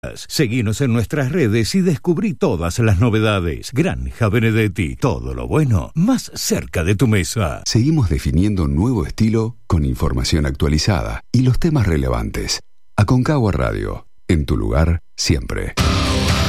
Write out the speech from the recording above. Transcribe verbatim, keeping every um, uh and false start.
Seguinos en nuestras redes y descubrí todas las novedades. Granja Benedetti, todo lo bueno más cerca de tu mesa. Seguimos definiendo un nuevo estilo con información actualizada y los temas relevantes. Aconcagua Radio, en tu lugar siempre.